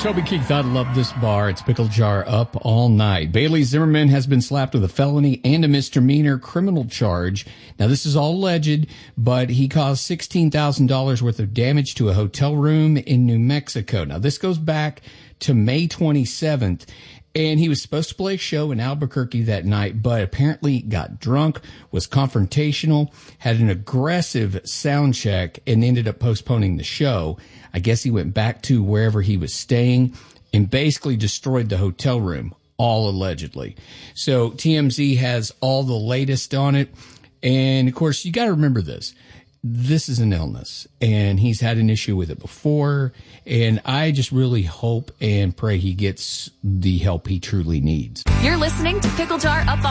Toby Keith, I love this bar. It's Pickle Jar up all night. Bailey Zimmerman has been slapped with a felony and a misdemeanor criminal charge. Now, this is all alleged, but he caused $16,000 worth of damage to a hotel room in New Mexico. Now, this goes back to May 27th. And he was supposed to play a show in Albuquerque that night, but apparently got drunk, was confrontational, had an aggressive sound check, and ended up postponing the show. I guess he went back to wherever he was staying and basically destroyed the hotel room, all allegedly. So TMZ has all the latest on it. And, of course, you got to remember this. This is an illness, and he's had an issue with it before, and I just really hope and pray he gets the help he truly needs. You're listening to Pickle Jar Up